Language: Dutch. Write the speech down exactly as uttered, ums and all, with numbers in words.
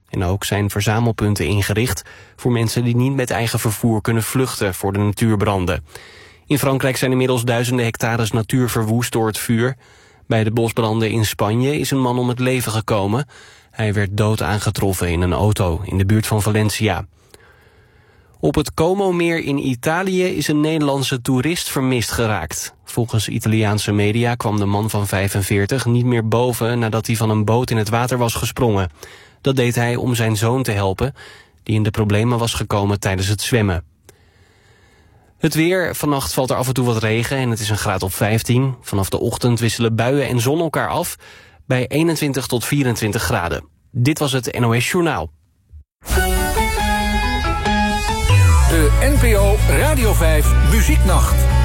En ook zijn verzamelpunten ingericht voor mensen die niet met eigen vervoer kunnen vluchten voor de natuurbranden. In Frankrijk zijn inmiddels duizenden hectares natuur verwoest door het vuur. Bij de bosbranden in Spanje is een man om het leven gekomen. Hij werd dood aangetroffen in een auto in de buurt van Valencia. Op het Como-meer in Italië is een Nederlandse toerist vermist geraakt. Volgens Italiaanse media kwam de man van vijfenveertig niet meer boven nadat hij van een boot in het water was gesprongen. Dat deed hij om zijn zoon te helpen, die in de problemen was gekomen tijdens het zwemmen. Het weer, vannacht valt er af en toe wat regen en het is een graad of vijftien. Vanaf de ochtend wisselen buien en zon elkaar af bij eenentwintig tot vierentwintig graden. Dit was het N O S Journaal. De N P O Radio vijf Muzieknacht.